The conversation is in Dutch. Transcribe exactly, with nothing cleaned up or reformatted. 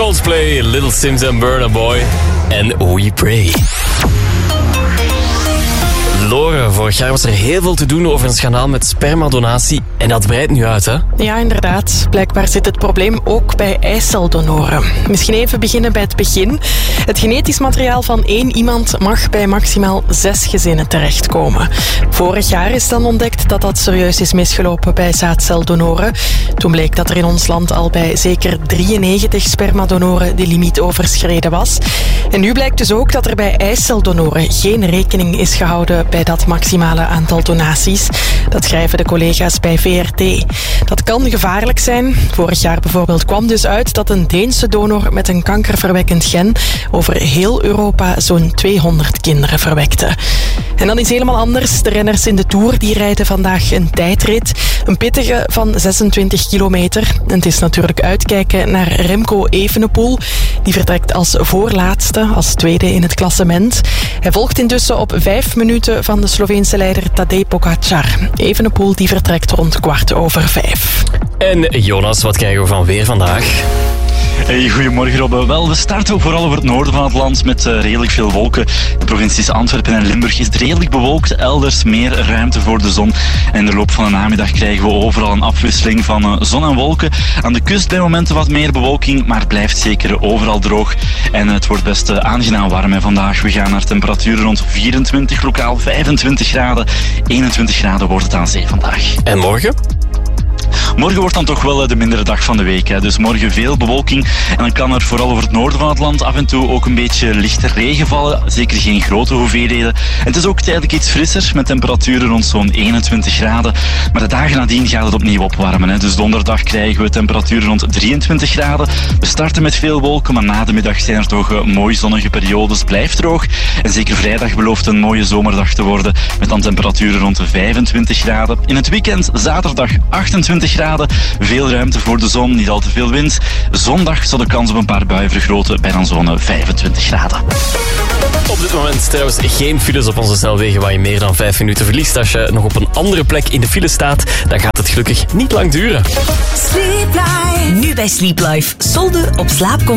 Coldplay, Little Sims and Burna Boy en We Pray. Lore, vorig jaar was er heel veel te doen over een schandaal met spermadonatie en dat breidt nu uit, hè? Ja, inderdaad. Blijkbaar zit het probleem ook bij eiceldonoren. Misschien even beginnen bij het begin. Het genetisch materiaal van één iemand mag bij maximaal zes gezinnen terechtkomen. Vorig jaar is dan ontdekt dat dat serieus is misgelopen bij zaadceldonoren. Toen bleek dat er in ons land al bij zeker drieënnegentig spermadonoren de limiet overschreden was. En nu blijkt dus ook dat er bij eiceldonoren geen rekening is gehouden bij dat maximale aantal donaties. Dat schrijven de collega's bij V R T. Dat kan gevaarlijk zijn. Vorig jaar bijvoorbeeld kwam dus uit dat een Deense donor met een kankerverwekkend gen over heel Europa zo'n tweehonderd kinderen verwekte. En dan is helemaal anders. De renners in de Tour die rijden vandaag een tijdrit. Een pittige van zesentwintig kilometer. En het is natuurlijk uitkijken naar Remco Evenepoel. Die vertrekt als voorlaatste, als tweede in het klassement. Hij volgt intussen op vijf minuten van de Sloveense leider Tadej Pogačar. Evenepoel die vertrekt rond kwart over vijf. En Jonas, wat krijgen we van weer vandaag? Hey, goedemorgen Robbe. Wel, we starten ook vooral over het noorden van het land met uh, redelijk veel wolken. De provincies Antwerpen en Limburg is het redelijk bewolkt. Elders meer ruimte voor de zon. En in de loop van de namiddag krijgen we overal een afwisseling van uh, zon en wolken. Aan de kust bij momenten wat meer bewolking, maar blijft zeker overal droog. En uh, het wordt best uh, aangenaam warm. En vandaag we gaan naar temperaturen rond vierentwintig, lokaal vijfentwintig graden. eenentwintig graden wordt het aan zee vandaag. En morgen? Morgen wordt dan toch wel de mindere dag van de week. Hè. Dus morgen veel bewolking. En dan kan er vooral over het noorden van het land af en toe ook een beetje lichte regen vallen. Zeker geen grote hoeveelheden. En het is ook tijdelijk iets frisser met temperaturen rond zo'n eenentwintig graden. Maar de dagen nadien gaat het opnieuw opwarmen. Hè. Dus donderdag krijgen we temperaturen rond drieëntwintig graden. We starten met veel wolken, maar na de middag zijn er toch uh, mooi zonnige periodes. Blijft droog. En zeker vrijdag belooft een mooie zomerdag te worden. Met dan temperaturen rond de vijfentwintig graden. In het weekend zaterdag achtentwintig graden. Veel ruimte voor de zon, niet al te veel wind. Zondag zal de kans op een paar buien vergroten bij dan zo'n vijfentwintig graden. Op dit moment trouwens geen files op onze snelwegen waar je meer dan vijf minuten verliest. Als je nog op een andere plek in de file staat, dan gaat het gelukkig niet lang duren. Sleep Life. Nu bij Sleep Life. Solden op slaapcomfort.